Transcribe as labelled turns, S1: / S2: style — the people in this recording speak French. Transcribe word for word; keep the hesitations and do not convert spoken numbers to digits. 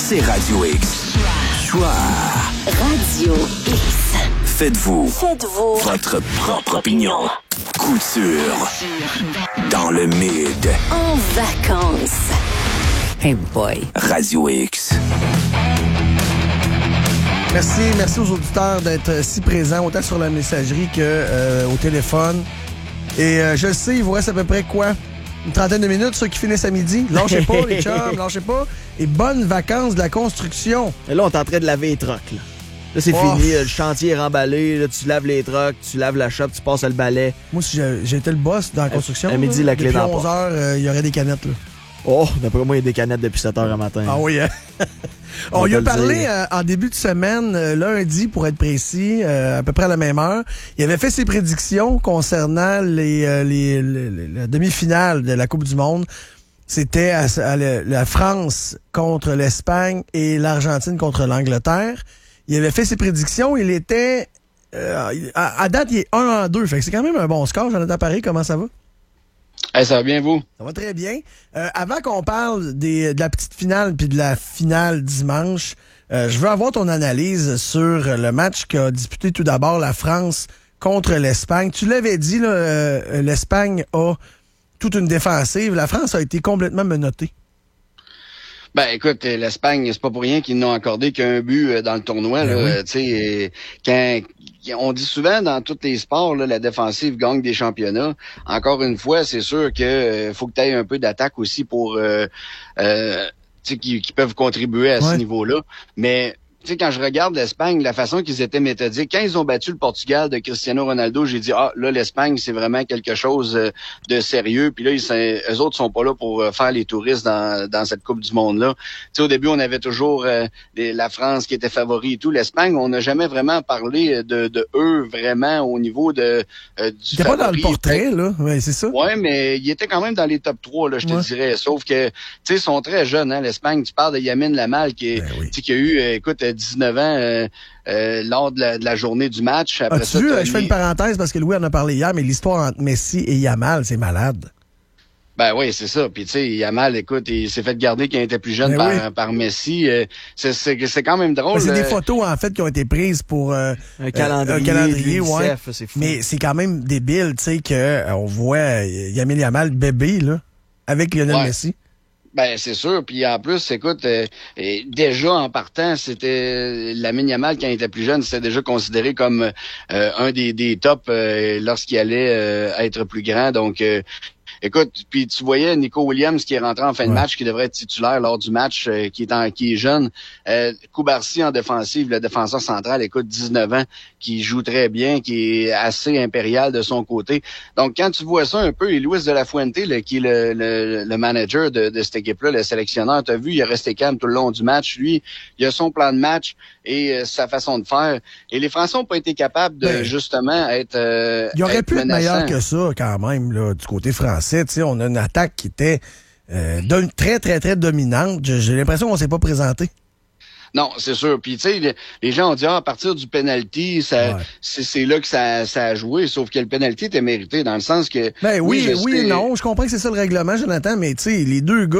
S1: c'est Radio X. Choix.
S2: Radio X.
S1: Faites-vous.
S2: Faites-vous.
S1: Votre propre opinion. Couture. Dans le mid.
S2: En vacances. Hey boy.
S1: Radio X.
S3: Merci, merci aux auditeurs d'être si présents, autant sur la messagerie que euh, au téléphone. Et euh, je le sais, il vous reste à peu près quoi? Une trentaine de minutes, ceux qui finissent à midi. Lâchez pas, les chums, lâchez pas. Et bonnes vacances de la construction.
S4: Et là, on est en train de laver les trucks, là. Là, c'est
S3: Oh.
S4: fini, le chantier est remballé, là, tu laves les trucks, tu laves la shop, tu passes le balai.
S3: Moi, si j'ai- j'étais le boss dans la construction,
S4: à midi,
S3: là,
S4: la clé
S3: depuis
S4: dans la
S3: onze heures, euh, il y aurait des canettes, là.
S4: Oh, d'après moi, il y a des canettes depuis sept heures le matin.
S3: Ah oui, hein?
S4: On
S3: On
S4: va
S3: lui a
S4: te le
S3: parlé
S4: dire.
S3: euh, en début de semaine, euh, lundi pour être précis, euh, à peu près à la même heure. Il avait fait ses prédictions concernant les, euh, les, les- les- la demi-finale de la Coupe du Monde. C'était à, à la, la France contre l'Espagne et l'Argentine contre l'Angleterre. Il avait fait ses prédictions. Il était... euh, à, à date, il est un en deux. Fait que c'est quand même un bon score. Jonathan Paré, comment ça va?
S5: Hey, ça va bien, vous?
S3: Ça va très bien. Euh, avant qu'on parle des, de la petite finale puis de la finale dimanche, euh, je veux avoir ton analyse sur le match qu'a disputé tout d'abord la France contre l'Espagne. Tu l'avais dit, là, euh, l'Espagne a toute une défensive. La France a été complètement menottée.
S5: Ben, écoute, l'Espagne, c'est pas pour rien qu'ils n'ont accordé qu'un but euh, dans le tournoi.
S3: Ben
S5: Là,
S3: oui.
S5: Euh, tu sais, quand on dit souvent dans tous les sports, là, la défensive gagne des championnats. Encore une fois, c'est sûr que euh, faut que tu aies un peu d'attaque aussi pour euh, euh, tu sais, qui, qui peuvent contribuer à
S3: Ouais.
S5: ce niveau-là. Mais tu sais, quand je regarde l'Espagne, la façon qu'ils étaient méthodiques, quand ils ont battu le Portugal de Cristiano Ronaldo, j'ai dit, ah, là, l'Espagne, c'est vraiment quelque chose euh, de sérieux. Puis là, ils, sont- eux autres sont pas là pour euh, faire les touristes dans, dans cette Coupe du Monde-là. Tu sais, au début, on avait toujours euh, les- la France qui était favori et tout. L'Espagne, on n'a jamais vraiment parlé de, de eux vraiment au niveau de euh, du
S3: C'était pas dans le
S5: favori.
S3: portrait, là. Oui, c'est ça.
S5: Ouais, mais il était quand même dans les top trois, là, je te
S3: Ouais.
S5: dirais. Sauf que, tu sais, ils sont très jeunes, hein, l'Espagne. Tu parles de Yamin Lamal, qui, est,
S3: Ben oui.
S5: tu sais, qui a eu, euh, écoute, euh, dix-neuf ans euh, euh, lors de la, de la journée du match. Après
S3: As-tu
S5: ça,
S3: vu,
S5: t'as
S3: euh, je fais
S5: les-
S3: une parenthèse parce que Louis en a parlé hier, mais l'histoire entre Messi et Yamal, c'est malade.
S5: Ben oui, c'est ça. Puis tu sais, Yamal, écoute, il s'est fait garder quand il était plus jeune
S3: Ben
S5: par,
S3: oui.
S5: par Messi. Euh, c'est, c'est, c'est quand même drôle.
S3: Ben, c'est des
S5: euh,
S3: photos, en fait, qui ont été prises pour euh,
S4: Un calendrier,
S3: un calendrier,
S4: de
S3: ouais.
S4: l'UNICEF, c'est fou.
S3: Mais c'est quand même débile, tu sais, que euh, on voit euh, Yamil Yamal bébé, là, avec Lionel
S5: Ouais.
S3: Messi.
S5: Ben c'est sûr, puis en plus, écoute, euh, euh, déjà en partant, c'était Lamine Yamal quand il était plus jeune, c'était déjà considéré comme euh, un des, des tops euh, lorsqu'il allait euh, être plus grand. Donc, euh, écoute, puis tu voyais Nico Williams qui est rentré en fin de
S3: Ouais.
S5: match, qui devrait être titulaire lors du match, euh, qui est en, qui est jeune. Euh, Koubarsi en défensive, le défenseur central, écoute, dix-neuf ans, qui joue très bien, qui est assez impérial de son côté. Donc, quand tu vois ça un peu, et Luis de la Fuente, là, qui est le, le, le manager de, de cette équipe-là, le sélectionneur, t'as vu, il est resté calme tout le long du match. Lui, il a son plan de match et euh, sa façon de faire. Et les Français n'ont pas été capables de,
S3: Ben,
S5: justement, être euh,
S3: Il aurait
S5: être
S3: pu être
S5: menaçants.
S3: meilleur que ça, quand même, là, du côté français. Tu sais, on a une attaque qui était euh, d'un- très, très, très dominante. J'ai j'ai l'impression qu'on s'est pas présenté.
S5: Non, c'est sûr. Puis, tu sais, les, les gens ont dit, ah, à partir du penalty, ça,
S3: Ouais.
S5: c'est, c'est là que ça, ça a joué. Sauf que le penalty était mérité dans le sens que...
S3: Ben oui,
S5: je
S3: oui,
S5: sais-
S3: et non. Je comprends que c'est ça le règlement, Jonathan, mais tu sais, les deux gars